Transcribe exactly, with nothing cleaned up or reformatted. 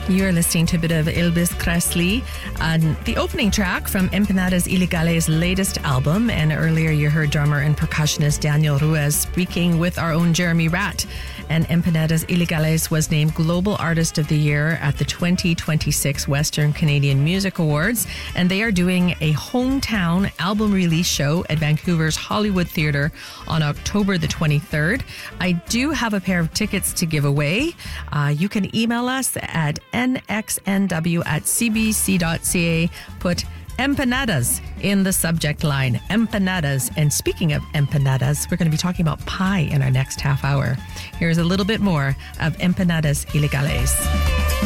You're listening to a bit of Elvis Presley, uh, the opening track from Empanadas Ilegales' latest album. And earlier you heard drummer and percussionist Daniel Ruiz speaking with our own Jeremy Ratt. And Empanadas Ilegales was named Global Artist of the Year at the twenty twenty-six Western Canadian Music Awards. And they are doing a hometown album release show at Vancouver's Hollywood Theatre on October the twenty-third. I do have a pair of tickets to give away. Uh, you can email us at n x n w at c b c dot c a. Put empanadas in the subject line. Empanadas. And speaking of empanadas, we're going to be talking about pie in our next half hour. Here's a little bit more of Empanadas Ilegales.